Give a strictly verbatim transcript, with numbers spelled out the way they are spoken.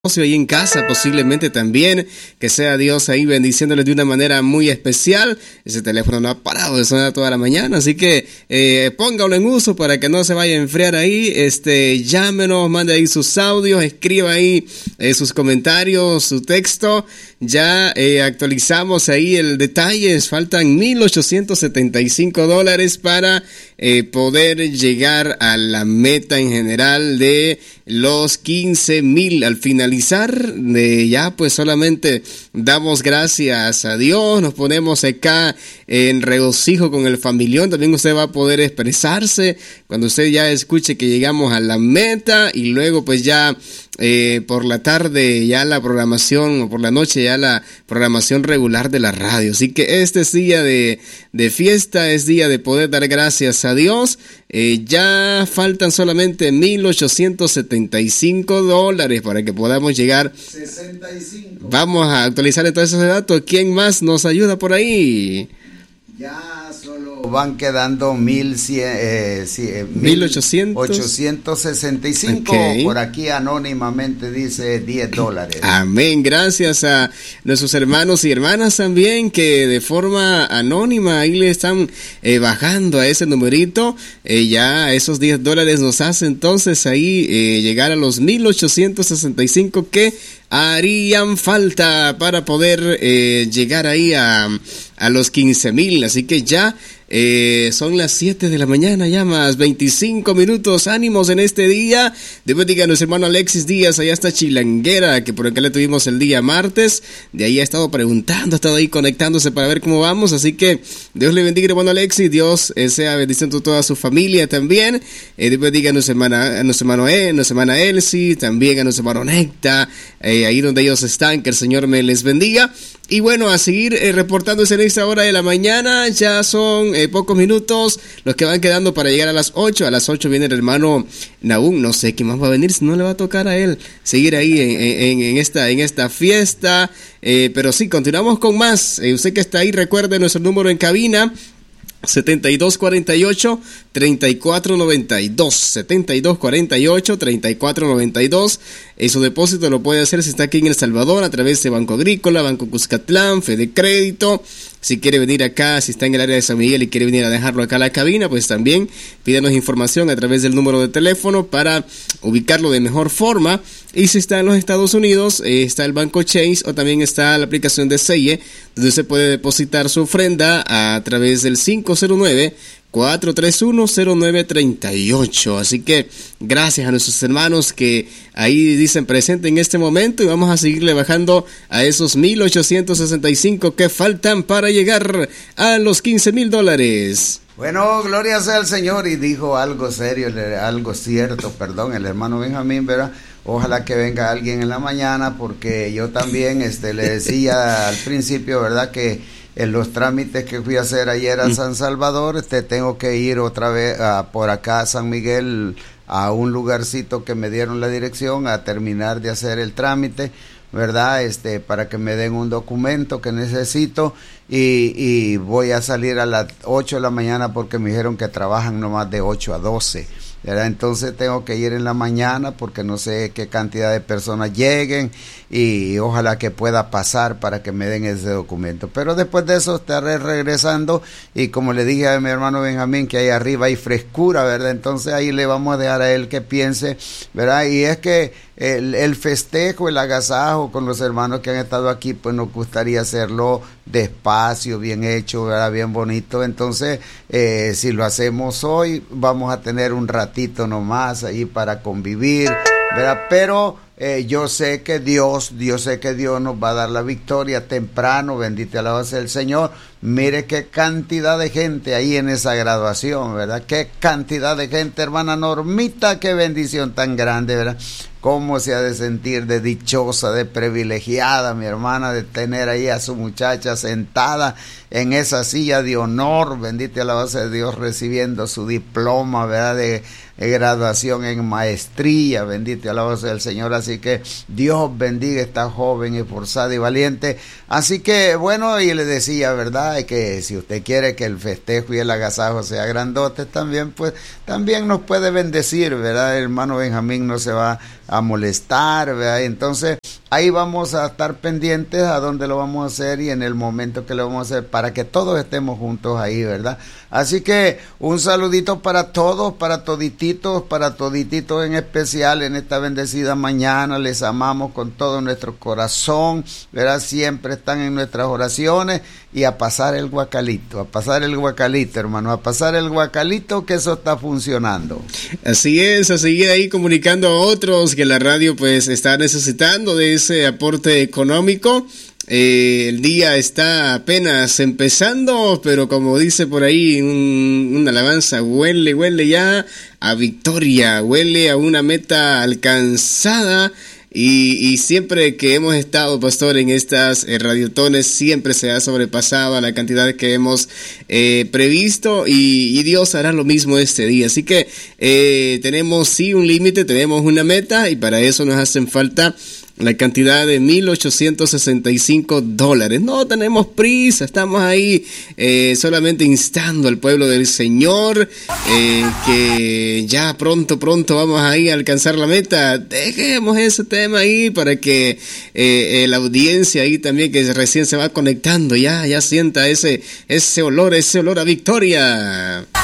ahí en casa, posiblemente también, que sea Dios ahí bendiciéndoles de una manera muy especial. Ese teléfono no ha parado de sonar toda la mañana, así que eh, póngalo en uso para que no se vaya a enfriar ahí. Este, llámenos, mande ahí sus audios, escriba ahí eh, sus comentarios, su texto. Ya eh, actualizamos ahí el detalle, faltan mil ochocientos setenta y cinco dólares para eh, poder llegar a la meta en general de los quince mil. Al finalizar, de ya pues solamente damos gracias a Dios, nos ponemos acá en regocijo con el familión. También usted va a poder expresarse cuando usted ya escuche que llegamos a la meta, y luego pues ya eh, por la tarde ya la programación, o por la noche ya la programación regular de la radio. Así que este es día de, de fiesta, es día de poder dar gracias a Dios. Eh, ya faltan solamente mil ochocientos setenta y cinco dólares para que podamos llegar. sesenta y cinco. Vamos a actualizar entonces ese dato. ¿Quién más nos ayuda por ahí? Ya solo van quedando mil cien, eh, eh, mil ochocientos sesenta y cinco. Okay. Por aquí anónimamente dice diez dólares. Amén. Gracias a nuestros hermanos y hermanas también que de forma anónima ahí le están eh, bajando a ese numerito. Eh, ya esos diez dólares nos hace entonces ahí eh, llegar a los mil ochocientos sesenta y cinco que harían falta para poder eh, llegar ahí a, a los quince mil. Así que ya eh, son las siete de la mañana, ya más veinticinco minutos. Ánimos en este día. Dios bendiga a nuestro hermano Alexis Díaz, allá está Chilanguera, que por acá le tuvimos el día martes. De ahí ha estado preguntando, ha estado ahí conectándose para ver cómo vamos. Así que Dios le bendiga, hermano Alexis. Dios eh, sea bendiciendo a toda su familia también. Eh, Dios bendiga a nuestra hermana, a nuestra hermano E, a nuestra hermana Elsie, también a nuestro hermano Necta, eh, ahí donde ellos están, que el Señor me les bendiga. Y bueno, a seguir eh, reportándose en esta hora de la mañana. Ya son eh, pocos minutos los que van quedando para llegar a las ocho. A las ocho viene el hermano Nahum. No sé quién más va a venir, si no le va a tocar a él seguir ahí en, en, en, esta, en esta fiesta. Eh, pero sí, continuamos con más. Eh, usted que está ahí, recuerde nuestro número en cabina. setenta y dos cuarenta y ocho, treinta y cuatro noventa y dos, setenta y dos cuarenta y ocho, treinta y cuatro noventa y dos. Eh, su depósito lo puede hacer si está aquí en El Salvador a través de Banco Agrícola, Banco Cuscatlán, Fede Crédito. Si quiere venir acá, si está en el área de San Miguel y quiere venir a dejarlo acá a la cabina, pues también pídanos información a través del número de teléfono para ubicarlo de mejor forma. Y si está en los Estados Unidos, eh, está el Banco Chase, o también está la aplicación de Seye, donde se puede depositar su ofrenda a través del cinco cero nueve, cuatro tres uno, cero nueve tres ocho. Así que gracias a nuestros hermanos que ahí dicen presente en este momento, y vamos a seguirle bajando a esos mil ochocientos sesenta y cinco que faltan para llegar a los quince mil dólares. Bueno, gloria sea al Señor. Y dijo algo serio, algo cierto, perdón, el hermano Benjamín, ¿verdad? Ojalá que venga alguien en la mañana, porque yo también este, le decía al principio, ¿verdad?, que en los trámites que fui a hacer ayer a San Salvador, este, tengo que ir otra vez a, por acá a San Miguel, a un lugarcito que me dieron la dirección, a terminar de hacer el trámite, ¿verdad?, este, para que me den un documento que necesito, y, y voy a salir a las ocho de la mañana porque me dijeron que trabajan nomás de ocho a doce. ¿verdad? Entonces tengo que ir en la mañana porque no sé qué cantidad de personas lleguen, y ojalá que pueda pasar para que me den ese documento. Pero después de eso estaré regresando, y como le dije a mi hermano Benjamín, que ahí arriba hay frescura, ¿verdad? Entonces ahí le vamos a dejar a él que piense, ¿verdad? Y es que el, el festejo, el agasajo con los hermanos que han estado aquí, pues nos gustaría hacerlo despacio, bien hecho, ¿verdad? Bien bonito. Entonces eh, si lo hacemos hoy, vamos a tener un ratito nomás ahí para convivir, ¿verdad? Pero eh, yo sé que Dios, Dios sé que Dios nos va a dar la victoria temprano, bendito alabado sea el Señor. Mire qué cantidad de gente ahí en esa graduación, ¿verdad? Qué cantidad de gente, hermana Normita, qué bendición tan grande, ¿verdad? Cómo se ha de sentir de dichosa, de privilegiada, mi hermana, de tener ahí a su muchacha sentada en esa silla de honor, bendito y alabado sea Dios, recibiendo su diploma, ¿verdad?, de, de graduación en maestría, bendito y alabado sea el Señor. Así que Dios bendiga a esta joven esforzada y valiente. Así que, bueno, y le decía, ¿verdad?, ¿verdad? Y que si usted quiere que el festejo y el agasajo sea grandote también, pues también nos puede bendecir, ¿verdad? El hermano Benjamín no se va a molestar, ¿verdad? Entonces ahí vamos a estar pendientes a dónde lo vamos a hacer y en el momento que lo vamos a hacer para que todos estemos juntos ahí, ¿verdad? Así que un saludito para todos, para todititos, para todititos en especial en esta bendecida mañana. Les amamos con todo nuestro corazón, ¿verdad? Siempre están en nuestras oraciones y a pasar el guacalito, a pasar el guacalito, hermano, a pasar el guacalito, que eso está funcionando. Así es, a seguir ahí comunicando a otros que la radio pues está necesitando de ese aporte económico. Eh, el día está apenas empezando, pero como dice por ahí un, una alabanza, huele, huele ya a victoria, huele a una meta alcanzada. Y, y siempre que hemos estado, pastor, en estas eh, radiotones, siempre se ha sobrepasado a la cantidad que hemos eh, previsto y, y Dios hará lo mismo este día. Así que eh, tenemos sí un límite, tenemos una meta y para eso nos hacen falta la cantidad de mil ochocientos sesenta y cinco dólares. No tenemos prisa, estamos ahí eh, solamente instando al pueblo del Señor eh, que ya pronto, pronto vamos ahí a alcanzar la meta. Dejemos ese tema ahí para que eh, eh, la audiencia ahí también que recién se va conectando ya, ya sienta ese, ese olor, ese olor a victoria.